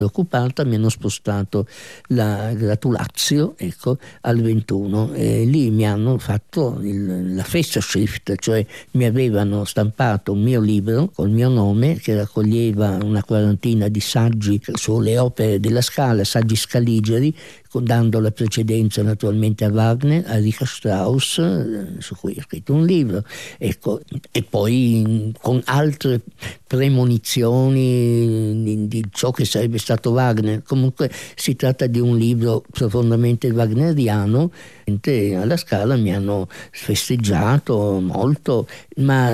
occupata, mi hanno spostato la gratulazio, ecco, al 21, e lì mi hanno fatto la Festschrift, cioè mi avevano stampato un mio libro col mio nome che raccoglieva una quarantina di saggi sulle opere della Scala, saggi scaligeri, dando la precedenza naturalmente a Wagner, a Richard Strauss, su cui ho scritto un libro, ecco, e poi con altre premonizioni di ciò che sarebbe stato Wagner. Comunque si tratta di un libro profondamente wagneriano. Alla Scala mi hanno festeggiato molto, ma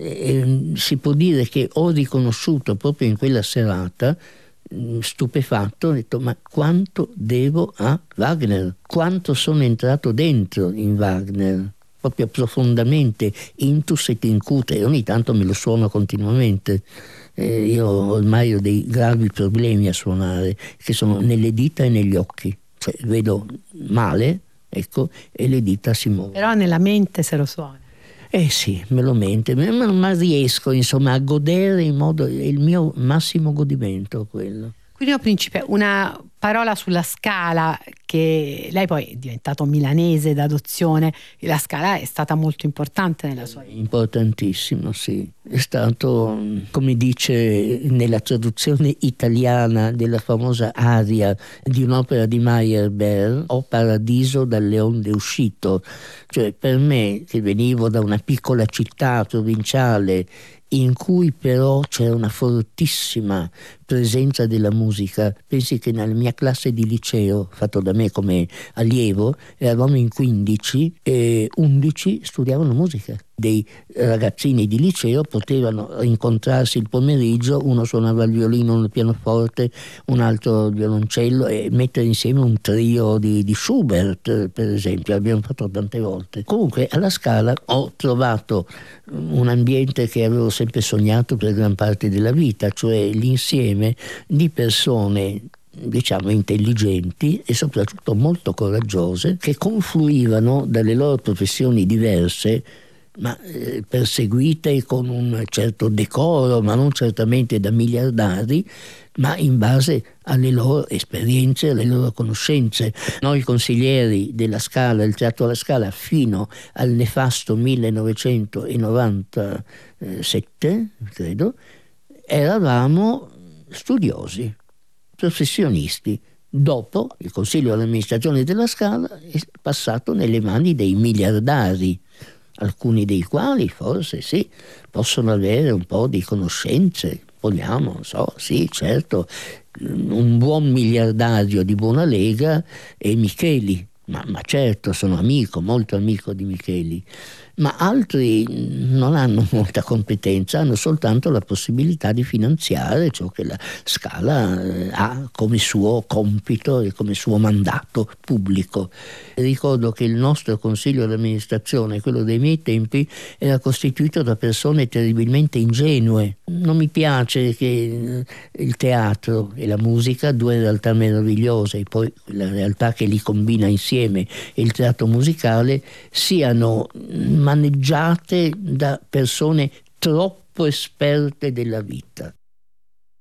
si può dire che ho riconosciuto proprio in quella serata, stupefatto, ho detto: ma quanto devo a Wagner, quanto sono entrato dentro in Wagner, proprio profondamente, intus et incute, e ogni tanto me lo suono continuamente. Io ormai ho dei gravi problemi a suonare, che sono nelle dita e negli occhi, cioè vedo male, ecco, e le dita si muovono. Però nella mente se lo suona. Sì, me lo mente, ma riesco insomma a godere in modo, è il mio massimo godimento quello. Quindi, Principe, una parola sulla Scala, che lei poi è diventato milanese d'adozione, e la Scala è stata molto importante nella sua vita. Importantissimo, sì. È stato, come dice nella traduzione italiana della famosa aria di un'opera di Meyerbeer, "O paradiso dalle onde uscito", cioè per me, che venivo da una piccola città provinciale in cui però c'era una fortissima presenza della musica. Pensi che nella mia classe di liceo, fatto da me come allievo, eravamo in 15 e 11 studiavano musica. Dei ragazzini di liceo potevano incontrarsi il pomeriggio, uno suonava il violino, uno il pianoforte, un altro il violoncello, e mettere insieme un trio di Schubert, per esempio, l'abbiamo fatto tante volte. Comunque alla Scala ho trovato un ambiente che avevo sempre sognato per gran parte della vita, cioè l'insieme di persone, diciamo, intelligenti e soprattutto molto coraggiose, che confluivano dalle loro professioni diverse, ma perseguite con un certo decoro, ma non certamente da miliardari, ma in base alle loro esperienze, alle loro conoscenze. Noi consiglieri della Scala, il Teatro alla Scala, fino al nefasto 1997, credo, eravamo studiosi, professionisti. Dopo il Consiglio dell'amministrazione della Scala è passato nelle mani dei miliardari, alcuni dei quali forse sì, possono avere un po' di conoscenze, vogliamo, non so, sì, certo, un buon miliardario di buona lega è Micheli, ma certo, sono amico, molto amico di Micheli, ma altri non hanno molta competenza, hanno soltanto la possibilità di finanziare ciò che la Scala ha come suo compito e come suo mandato pubblico. Ricordo che il nostro consiglio d'amministrazione, quello dei miei tempi, era costituito da persone terribilmente ingenue. Non mi piace che il teatro e la musica, due realtà meravigliose, e poi la realtà che li combina insieme, e il teatro musicale, siano maneggiate da persone troppo esperte della vita.